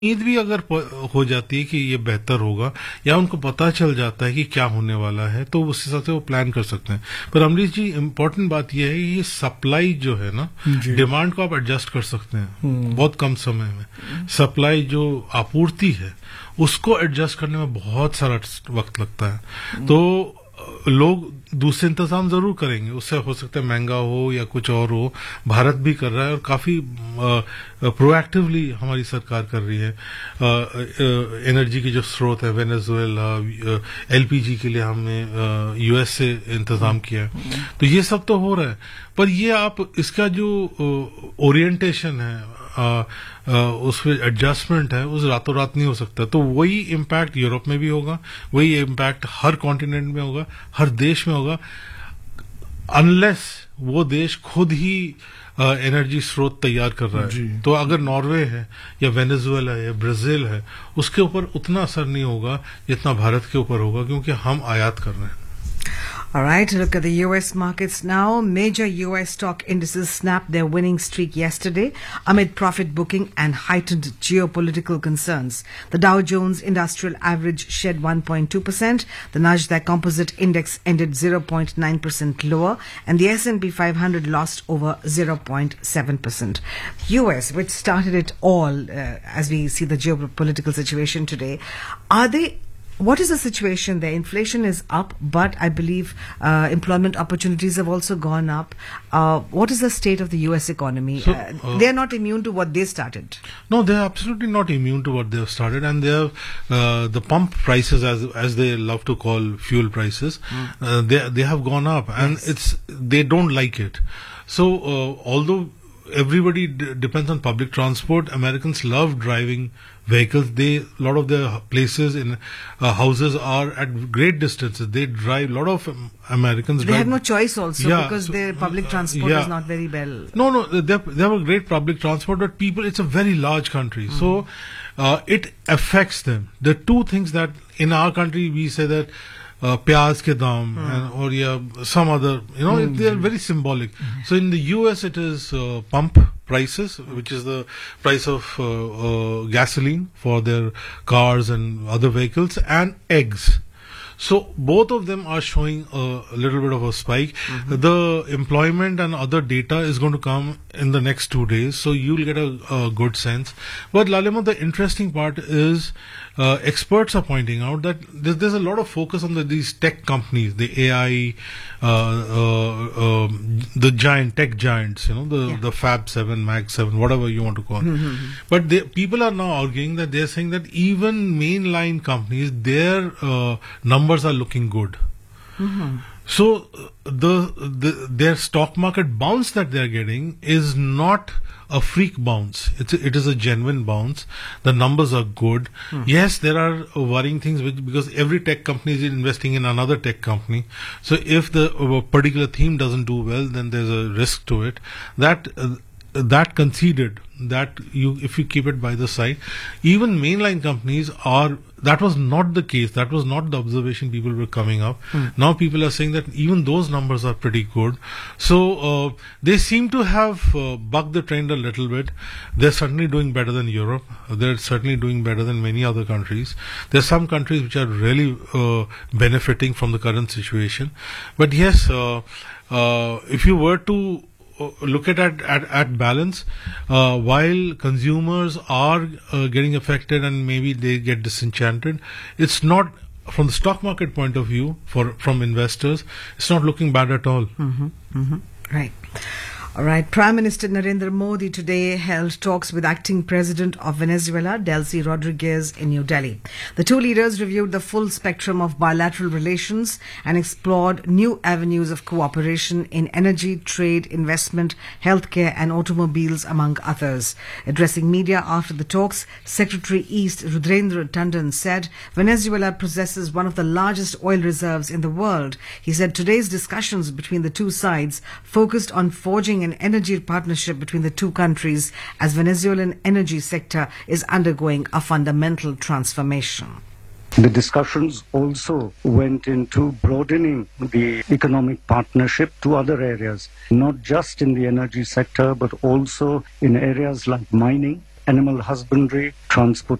उम्मीद भी अगर हो जाती है कि ये बेहतर होगा या उनको पता चल जाता है कि क्या होने वाला है तो उस हिसाब से वो प्लान कर सकते हैं। पर अमरीश जी, इम्पोर्टेंट बात यह है कि ये सप्लाई जो है ना, डिमांड को आप एडजस्ट कर सकते हैं बहुत कम समय में। सप्लाई जो आपूर्ति है उसको एडजस्ट करने में बहुत सारा वक्त लगता है। तो लोग दूसरे इंतजाम जरूर करेंगे, उससे हो सकता है महंगा हो या कुछ और हो। भारत भी कर रहा है और काफी प्रोएक्टिवली हमारी सरकार कर रही है। एनर्जी के जो स्रोत है, वेनेजुएला, एलपीजी के लिए हमने यूएस से इंतजाम किया है। तो ये सब तो हो रहा है, पर ये आप इसका जो ओरिएंटेशन है, उसमें एडजस्टमेंट है, उस रातों रात नहीं हो सकता। तो वही इम्पैक्ट यूरोप में भी होगा, वही इम्पैक्ट हर कॉन्टिनेंट में होगा, हर देश में होगा, अनलेस वो देश खुद ही एनर्जी स्रोत तैयार कर रहा है। तो अगर नॉर्वे है या वेनेजुएला है या ब्राजील है, उसके ऊपर उतना असर नहीं होगा जितना भारत के ऊपर होगा, क्योंकि हम आयात कर रहे हैं। All right, look at the US markets now. Major US stock indices snapped their winning streak yesterday amid profit booking and heightened geopolitical concerns. The Dow Jones Industrial Average shed 1.2%. The Nasdaq Composite Index ended 0.9% lower, and the S&P 500 lost over 0.7%. US, which started it all, as we see the geopolitical situation today, what is the situation there? Inflation is up, but I believe employment opportunities have also gone up. What is the state of the US economy? So, they are not immune to what they started. No, they are absolutely not immune to what they have started, and they have the pump prices, as they love to call fuel prices, they have gone up, and they don't like it. So although everybody depends on public transport, Americans love driving vehicles. A lot of their places in houses are at great distances. They drive. A lot of Americans they have no choice also, because their public transport is not very well. No, they have a great public transport, but it's a very large country, so it affects them. The two things that in our country we say that प्याज के दाम or some other, they are very symbolic. So in the US it is pump prices, which is the price of gasoline for their cars and other vehicles, and eggs. So both of them are showing a little bit of a spike. The employment and other data is going to come in the next 2 days, so you'll get a good sense. But Lalima, the interesting part is experts are pointing out that there's a lot of focus on these tech companies, the AI, the tech giants, the Fab 7, Mag 7, whatever you want to call it. But people are now arguing that they're saying that even mainline companies, their numbers are looking good. So their stock market bounce that they're getting is not a freak bounce. It is a genuine bounce. The numbers are good. Yes, there are worrying things because every tech company is investing in another tech company. So if the particular theme doesn't do well, then there's a risk to it. That conceded, that if you keep it by the side, even mainline companies that was not the case. That was not the observation people were coming up. Now people are saying that even those numbers are pretty good. So they seem to have bucked the trend a little bit. They're certainly doing better than Europe. They're certainly doing better than many other countries. There are some countries which are really benefiting from the current situation. But yes, if you were to look at balance, while consumers are getting affected and maybe they get disenchanted, it's not, from the stock market point of view, from investors, it's not looking bad at all. Right. All right. Prime Minister Narendra Modi today held talks with acting president of Venezuela, Delcy Rodriguez, in New Delhi. The two leaders reviewed the full spectrum of bilateral relations and explored new avenues of cooperation in energy, trade, investment, healthcare and automobiles, among others. Addressing media after the talks, Secretary East Rudrendra Tandon said Venezuela possesses one of the largest oil reserves in the world. He said today's discussions between the two sides focused on forging an energy partnership between the two countries, as Venezuelan energy sector is undergoing a fundamental transformation. The discussions also went into broadening the economic partnership to other areas, not just in the energy sector, but also in areas like mining, animal husbandry, transport